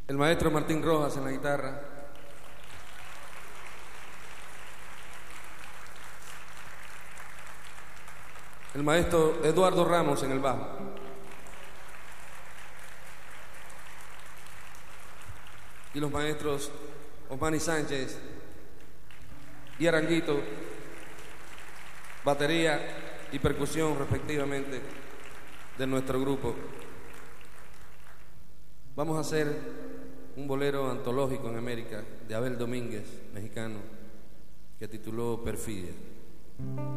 el maestro Martín Rojas en la guitarra, el maestro Eduardo Ramos en el bajo, y los maestros Osmani Sánchez y Aranguito, batería y percusión respectivamente de nuestro grupo. Vamos a hacer un bolero antológico en América de Abel Domínguez, mexicano, que tituló Perfidia.